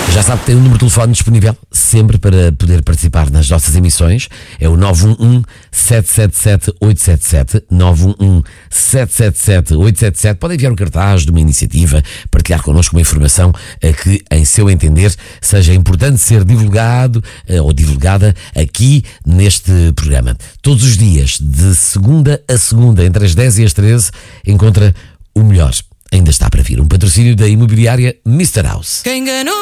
Já sabe que tem um número de telefone disponível sempre para poder participar nas nossas emissões. É o 911-777-877. 911-777-877. Pode enviar um cartaz de uma iniciativa, partilhar connosco uma informação que, em seu entender, seja importante ser divulgado ou divulgada aqui neste programa. Todos os dias, de segunda a segunda, entre as 10 e as 13, encontra o melhor. Ainda está para vir um patrocínio da imobiliária Mr. House.